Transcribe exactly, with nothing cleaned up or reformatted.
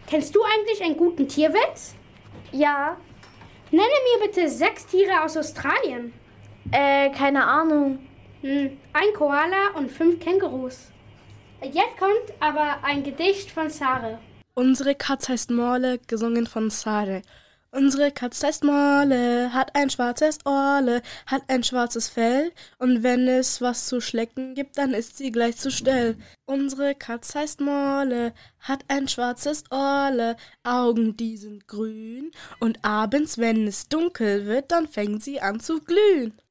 Kennst du eigentlich einen guten Tierwitz? Ja. Nenne mir bitte sechs Tiere aus Australien. Äh, keine Ahnung. Hm, ein Koala und fünf Kängurus. Jetzt kommt aber ein Gedicht von Sare. Unsere Katz heißt Morle, gesungen von Sare. Unsere Katz heißt Morle, hat ein schwarzes Ohrle, hat ein schwarzes Fell, und wenn es was zu schlecken gibt, dann ist sie gleich zu Stell. Unsere Katz heißt Morle, hat ein schwarzes Ohrle, Augen, die sind grün, und abends, wenn es dunkel wird, dann fängt sie an zu glühen.